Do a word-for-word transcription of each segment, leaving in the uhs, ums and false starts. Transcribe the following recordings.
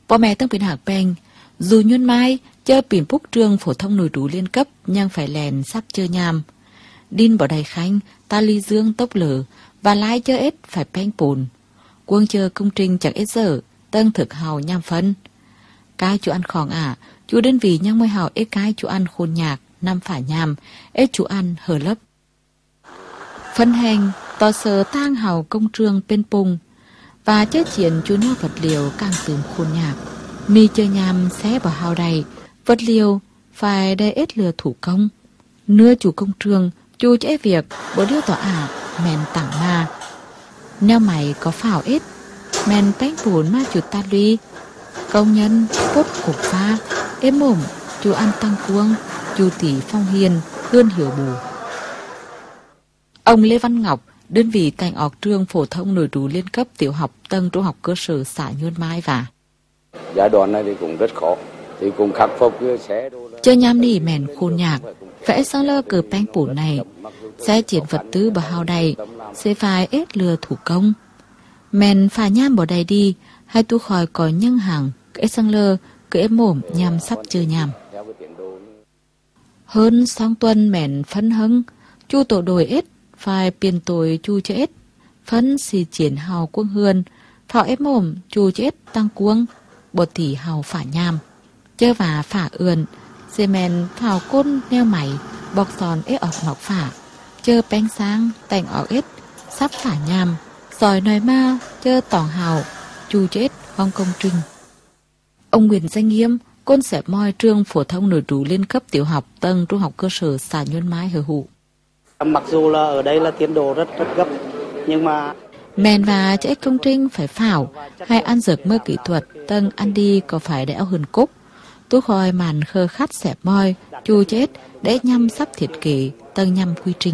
Bố mẹ tăng biến hạc bèn, dù nhuân mai, chơi biển phúc trường phổ thông nổi trú liên cấp, nhưng phải lèn sắp chơi nhàm. Đin bỏ đầy khánh, ta ly dương tốc lở, và lái chơi ết phải bèn bùn. Quân chờ công trình chẳng ết dở, tân thực hào nham phân. Cái chú ăn khỏng ả, chú đơn vì nhang môi hào ết cái chú ăn khôn nhạc, năm phải nhàm, ết chú ăn hờ lấp. Phân hành, tò sờ tang hào công trường bên pung, và chơi chiến chú neo vật liều càng tùm khôn nhạc. Mi chơi nhàm xé vào hào đầy, vật liều phải đầy ết lừa thủ công. Nưa chủ công trường, chú chế việc, bố điêu tỏ ả, mèn tảng ma. Neo mày có phảo ết, mèn bánh bùn ma chuột ta luy. Công nhân, bốt cục pha, êm mồm, chú ăn tăng cuông, chú tỷ phong hiền, hơn hiểu bù. Ông Lê Văn Ngọc, đơn vị cảnh ọc trường phổ thông nổi trú liên cấp tiểu học tầng trung học cơ sở xã Nhơn Mai và giai đoạn này thì cũng rất khó, thì cũng khắc phục sẽ chơi nham nỉ mèn khôn nhạc, vẽ sang lơ cờ bánh bùn này, xe triển vật tư bà hào đầy, sẽ phải ết lừa thủ công. Mèn phà nham bỏ đầy đi, hai tu khỏi có nhân hàng, ết sang lơ, cứ ép mồm nhằm sắp chơi nhằm. Hơn sang tuần mèn phân hưng, chu tổ đồi ết, phải tiền tuổi chu cho ết, phân xì triển hào quân hươn, phào ép mồm chu cho ết tăng cuông, bột tỉ hào phả nham. Chơ và phả ươn, dê mèn phào côn neo mày, bọc giòn ết ọc ngọc phả, chơ bánh sáng, tành ọc ết, sắp phả nham, giỏi nói ma, chơ tỏng hào, chu cho ết vong công trình. Ông Nguyễn Danh Nghiêm, côn xẹp moi trường phổ thông nổi trú liên cấp tiểu học tầng trung học cơ sở xã Nhơn Mai hờ hụ. Mặc dù là ở đây là tiến độ rất rất gấp, nhưng mà mèn và chạy công trình phải phảo hay ăn dược mơ kỹ thuật tầng ăn đi có phải đẽo hơn cúc. Tôi khỏi màn khơ khát xẹp moi, chu chết để nhằm sắp thiết kế tầng nhằm quy trình.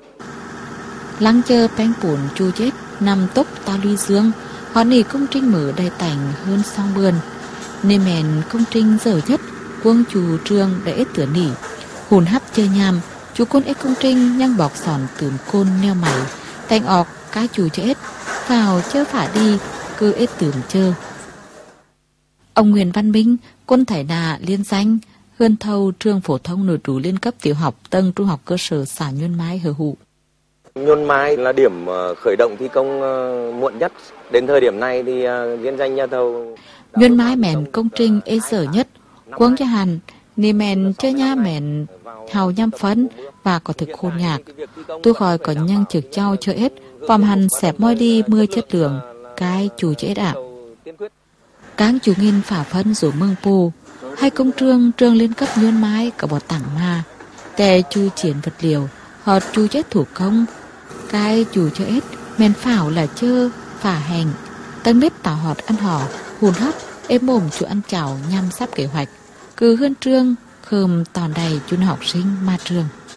Lăng chơ bánh bùn chu chết nằm tốc ta luy dương, họ nỉ công trình mở đầy tảnh hơn song bươn. Nên mèn công trình dở nhất, quân chủ trường để ết tửa nỉ, hùn hấp chơi nhằm, chú côn ết công trình nhang bọc sòn tườm côn neo mày, tành ọc cá chú cho ết, vào chơ phả đi, cứ ết tườm chơ. Ông Nguyễn Văn Minh, quân thải đà liên danh, hơn thâu trường phổ thông nổi trú liên cấp tiểu học tầng trung học cơ sở xã Nhơn Mai hờ hụ. Nhơn Mai là điểm khởi động thi công muộn nhất. Đến thời điểm này thì liên danh nhà thầu Nhơn Mai mèn công trình ê sở nhất, quân cho hàn, nì mèn chơi nha mèn hào nhăm phấn và có thực khôn nhạc. Tôi khỏi có nhân trực trao cho ết, vòm hàn xẹp môi đi mưa chất lượng, cái chủ cho ết ạ. Cáng chủ nghìn phả phân rủ mương pù, hai công trương trương liên cấp Nhơn Mai cả bỏ tảng ma. Tè chu triển vật liều, họ chu chết thủ công. Cái chủ cho ết, mèn phảo là chơ, phả hành, tân bếp tảo họt ăn hò, hùn hấp, êm mồm chú ăn chảo nhằm sắp kế hoạch. Cứ hơn trương, khơm tòn đầy chun học sinh ma trường.